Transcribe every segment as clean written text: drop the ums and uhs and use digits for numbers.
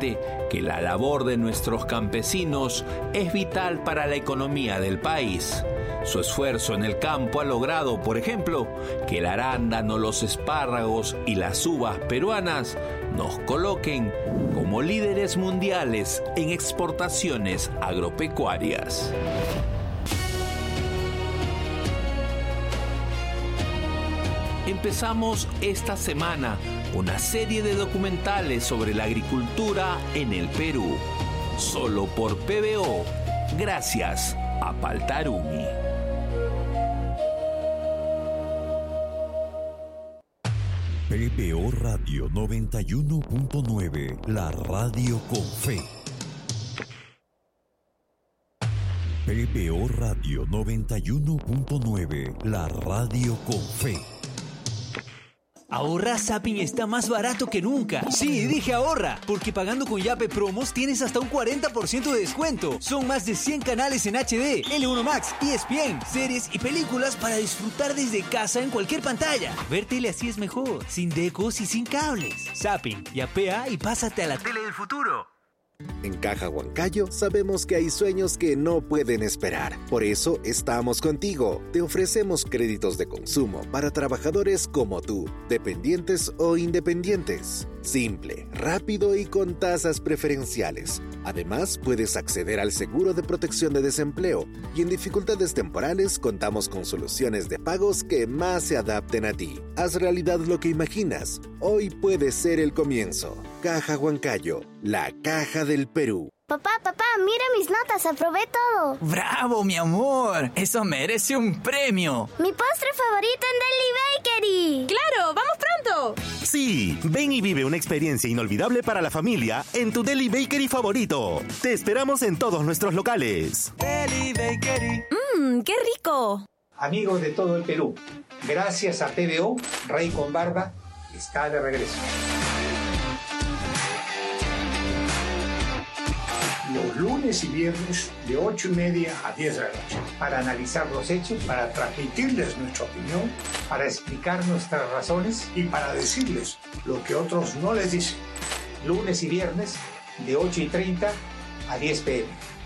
importante que la labor de nuestros campesinos es vital para la economía del país. Su esfuerzo en el campo ha logrado, por ejemplo, que el arándano, los espárragos y las uvas peruanas nos coloquen como líderes mundiales en exportaciones agropecuarias. Empezamos esta semana una serie de documentales sobre la agricultura en el Perú, solo por PBO, gracias a Paltarumi. PBO Radio 91.9, la radio con fe. PBO Radio 91.9, la radio con fe. Ahorra, Zapping está más barato que nunca. Sí, dije ahorra, porque pagando con Yape Promos tienes hasta un 40% de descuento. Son más de 100 canales en HD, L1 Max, ESPN, series y películas para disfrutar desde casa en cualquier pantalla. Ver tele así es mejor, sin decos y sin cables. Zapping, yapea y pásate a la tele del futuro. En Caja Huancayo sabemos que hay sueños que no pueden esperar. Por eso estamos contigo. Te ofrecemos créditos de consumo para trabajadores como tú, dependientes o independientes. Simple, rápido y con tasas preferenciales. Además, puedes acceder al seguro de protección de desempleo y en dificultades temporales contamos con soluciones de pagos que más se adapten a ti. Haz realidad lo que imaginas. Hoy puede ser el comienzo. Caja Huancayo, la caja del Perú. Papá, mira mis notas, aprobé todo. ¡Bravo, mi amor! ¡Eso merece un premio! Mi postre favorito en Deli Bakery. ¡Claro! ¡Vamos pronto! Sí, ven y vive una experiencia inolvidable para la familia en tu Deli Bakery favorito. Te esperamos en todos nuestros locales. Deli Bakery. ¡Qué rico! Amigos de todo el Perú, gracias a PBO, Rey con Barba está de regreso. Los lunes y viernes de 8:30 a 10 de la noche para analizar los hechos, para transmitirles nuestra opinión, para explicar nuestras razones y para decirles lo que otros no les dicen. Lunes y viernes de 8:30 a 10 p.m.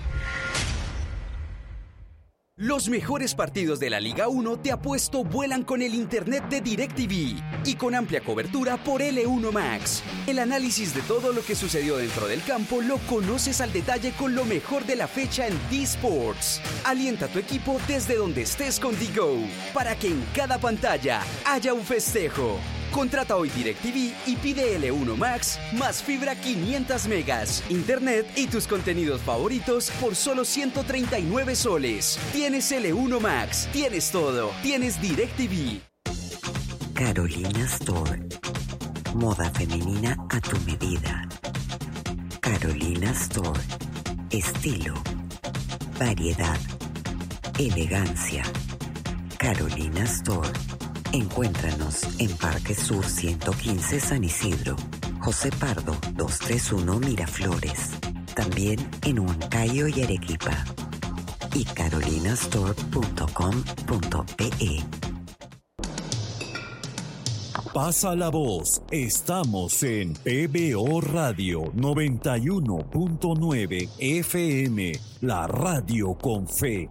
Los mejores partidos de la Liga 1 te apuesto vuelan con el internet de DirecTV y con amplia cobertura por L1 Max. El análisis de todo lo que sucedió dentro del campo lo conoces al detalle con lo mejor de la fecha en D-Sports. Alienta a tu equipo desde donde estés con DiGo para que en cada pantalla haya un festejo. Contrata hoy DirecTV y pide L1 Max más fibra 500 megas, internet y tus contenidos favoritos por solo 139 soles. Tienes L1 Max, tienes todo, tienes DirecTV. Carolina Store. Moda femenina a tu medida. Carolina Store. Estilo, variedad, elegancia. Carolina Store. Encuéntranos en Parque Sur 115 San Isidro, José Pardo 231 Miraflores, también en Huancayo y Arequipa, y carolinastore.com.pe. Pasa la voz, estamos en PBO Radio 91.9 FM, la radio con fe.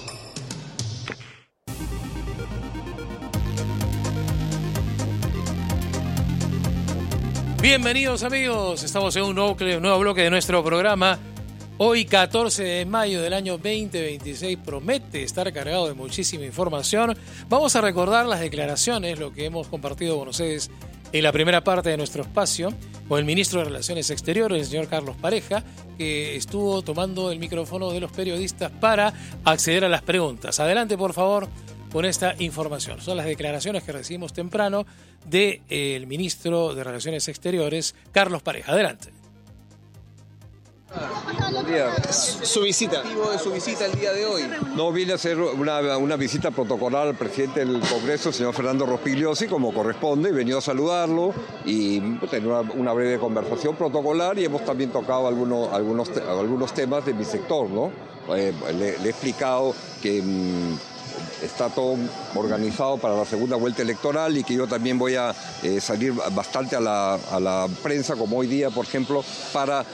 Bienvenidos amigos, estamos en un nuevo bloque de nuestro programa. Hoy 14 de mayo del año 2026 promete estar cargado de muchísima información. Vamos a recordar las declaraciones, lo que hemos compartido con ustedes en la primera parte de nuestro espacio, con el ministro de Relaciones Exteriores, el señor Carlos Pareja, que estuvo tomando el micrófono de los periodistas para acceder a las preguntas. Adelante, por favor, con esta información. Son las declaraciones que recibimos temprano del ministro de Relaciones Exteriores, Carlos Pareja. Adelante. Buen día. Su visita. ¿El motivo de su visita el día de hoy? No, vine a hacer una visita protocolar al presidente del Congreso, el señor Fernando Rospigliosi, como corresponde, y venido a saludarlo y tener una breve conversación protocolar, y hemos también tocado algunos temas de mi sector, ¿no? Le he explicado que está todo organizado para la segunda vuelta electoral y que yo también voy a salir bastante a la prensa, como hoy día, por ejemplo, para